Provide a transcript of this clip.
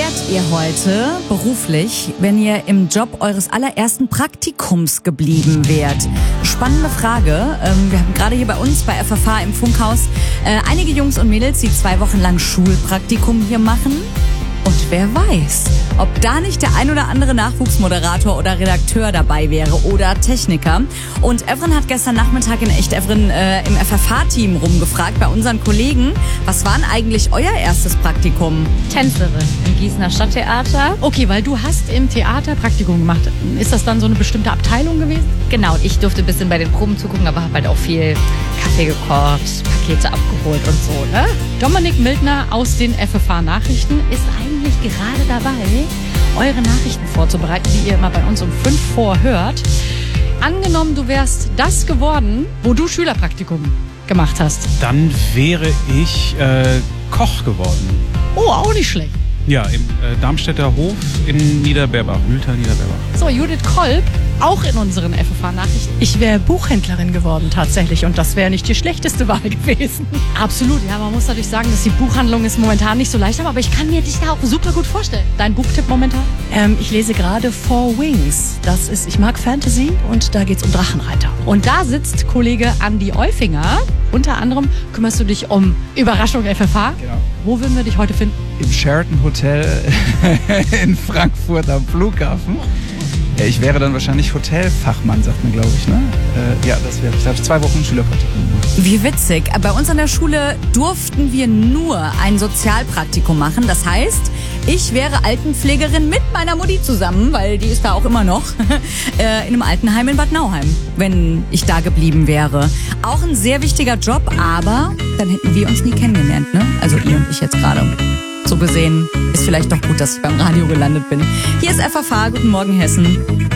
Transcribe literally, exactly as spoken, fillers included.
wärt ihr heute beruflich, wenn ihr im Job eures allerersten Praktikums geblieben wärt? Spannende Frage. Ähm, wir haben gerade hier bei uns bei F F H im Funkhaus äh, einige Jungs und Mädels, die zwei Wochen lang Schulpraktikum hier machen. Und wer weiß, ob da nicht der ein oder andere Nachwuchsmoderator oder Redakteur dabei wäre oder Techniker. Und Evren hat gestern Nachmittag in Echt Evren äh, im F F H-Team rumgefragt bei unseren Kollegen, was war denn eigentlich euer erstes Praktikum? Tänzerin im Gießener Stadttheater. Okay, weil du hast im Theater Praktikum gemacht. Ist das dann so eine bestimmte Abteilung gewesen? Genau, ich durfte ein bisschen bei den Proben zugucken, aber habe halt auch viel Kaffee gekocht, Pakete abgeholt und so, ne? Dominik Mildner aus den F F H-Nachrichten ist eigentlich gerade dabei, eure Nachrichten vorzubereiten, die ihr immer bei uns um fünf vor hört. Angenommen, du wärst das geworden, wo du Schülerpraktikum gemacht hast. Dann wäre ich äh, Koch geworden. Oh, auch nicht schlecht. Ja, im äh, Darmstädter Hof in Niederberbach, Mühltal Niederberbach. So, Judith Kolb, auch in unseren F F H-Nachrichten. Ich wäre Buchhändlerin geworden tatsächlich und das wäre nicht die schlechteste Wahl gewesen. Absolut, ja, man muss natürlich sagen, dass die Buchhandlung ist momentan nicht so leicht, aber ich kann mir dich da auch super gut vorstellen. Dein Buchtipp momentan? Ähm, ich lese gerade Four Wings. Das ist, ich mag Fantasy und da geht's um Drachenreiter. Und da sitzt Kollege Andi Eufinger. Unter anderem kümmerst du dich um Überraschung F F H. Genau. Wo würden wir dich heute finden? Im Sheraton Hotel in Frankfurt am Flughafen. Ja, ich wäre dann wahrscheinlich Hotelfachmann, sagt man, glaube ich, ne? Äh, ja, das wäre ich. Da habe ich zwei Wochen Schülerpraktikum gemacht. Wie witzig. Bei uns an der Schule durften wir nur ein Sozialpraktikum machen. Das heißt, ich wäre Altenpflegerin mit meiner Mutti zusammen, weil die ist da auch immer noch, äh, in einem Altenheim in Bad Nauheim, wenn ich da geblieben wäre. Auch ein sehr wichtiger Job, aber dann hätten wir uns nie kennengelernt, ne? Also ihr und ich jetzt gerade. So gesehen ist vielleicht doch gut, dass ich beim Radio gelandet bin. Hier ist F F H. Guten Morgen, Hessen.